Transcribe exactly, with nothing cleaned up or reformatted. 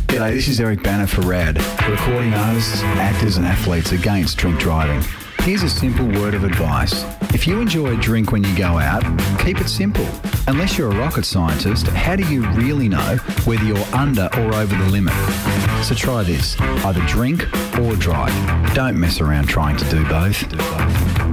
G'day, this is Eric Banner for RAD, recording artists, actors and athletes against drink driving. Here's a simple word of advice. If you enjoy a drink when you go out, keep it simple. Unless you're a rocket scientist, how do you really know whether you're under or over the limit? So try this, either drink or drive. Don't mess around trying to do both.